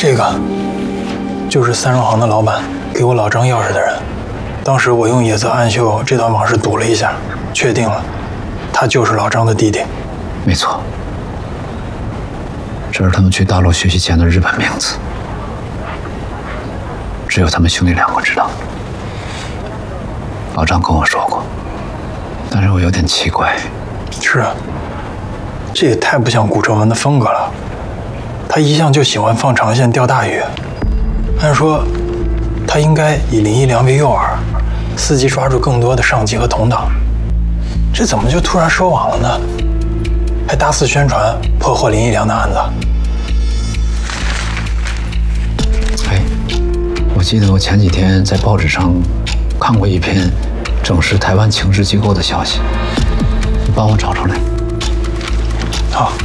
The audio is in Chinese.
这个就是三荣行的老板给我老张钥匙的人。当时我用野色暗秀这段往事赌了一下，确定了，他就是老张的弟弟。 没错，这是他们去大陆学习前的日本名字，只有他们兄弟两个知道。老张跟我说过，但是我有点奇怪。 是啊，这也太不像古哲文的风格了。他一向就喜欢放长线钓大鱼，按说他应该以林一良为诱饵，伺机抓住更多的上级和同党。这怎么就突然收网了呢？还大肆宣传破获林一良的案子。 哎，我记得我前几天在报纸上看过一篇证实台湾情治机构的消息，你帮我找出来。 好。